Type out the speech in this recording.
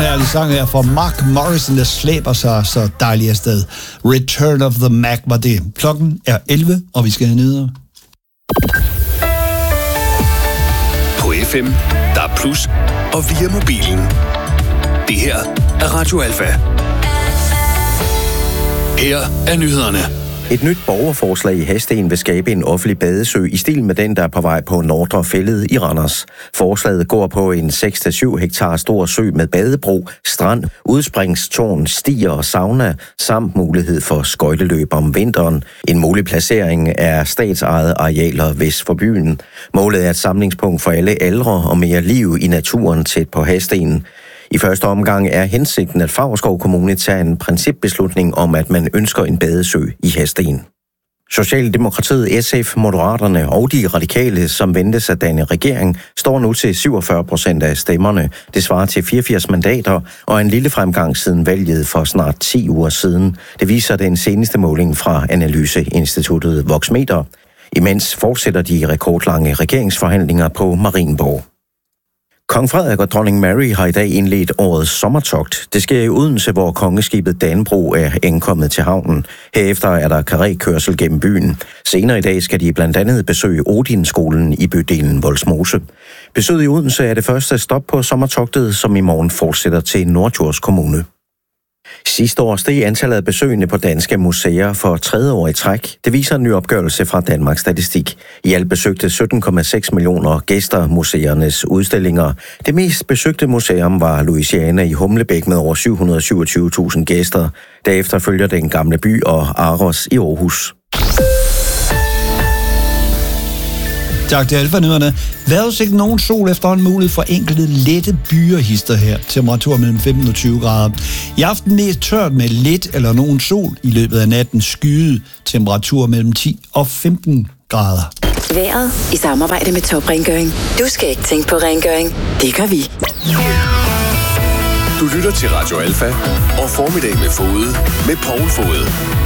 Herlig sang her fra Mark Morrison, der slæber sig så dejligt afsted. Return of the Mac var det. Klokken er 11, og vi skal ned. På FM, der er plus, og via mobilen. Det her er Radio Alfa. Her er nyhederne. Et nyt borgerforslag i Hadsten vil skabe en offentlig badesø i stil med den, der er på vej på Nordre Fælled i Randers. Forslaget går på en 6-7 hektar stor sø med badebro, strand, udspringstårn, stier og sauna, samt mulighed for skøjteløb om vinteren. En mulig placering er statsejede arealer vest for byen. Målet er et samlingspunkt for alle ældre og mere liv i naturen tæt på Hadsten. I første omgang er hensigten, at Favrskov Kommune tager en principbeslutning om, at man ønsker en badesø i Hadsten. Socialdemokratiet, SF, Moderaterne og de radikale, som ventes at danne regering, står nu til 47% af stemmerne. Det svarer til 84 mandater og en lille fremgang siden valget for snart 10 uger siden. Det viser den seneste måling fra analyseinstituttet Voxmeter. Imens fortsætter de rekordlange regeringsforhandlinger på Marienborg. Kong Frederik og dronning Mary har i dag indledt årets sommertogt. Det sker i Odense, hvor kongeskibet Danbro er ankommet til havnen. Herefter er der karrékørsel gennem byen. Senere i dag skal de blandt andet besøge Odinskolen i bydelen Vollsmose. Besøget i Odense er det første stop på sommertogtet, som i morgen fortsætter til Norddjurs Kommune. Sidste år steg antallet af besøgende på danske museer for 3. år i træk. Det viser en ny opgørelse fra Danmarks Statistik. I alt besøgte 17,6 millioner gæster museernes udstillinger. Det mest besøgte museum var Louisiana i Humlebæk med over 727.000 gæster. Derefter følger Den Gamle By og Aros i Aarhus. Tak til Alfa-nyhederne. Vejrudsigten nogen sol efterhånden mulighed for enkelte lette byerhister her. Temperatur mellem 15 og 20 grader. I aften mest tørt med lidt eller nogen sol. I løbet af natten skyet. Temperatur mellem 10 og 15 grader. Vejret i samarbejde med Top Rengøring. Du skal ikke tænke på rengøring. Det gør vi. Du lytter til Radio Alfa og Formiddag med Fode med Poul Fode.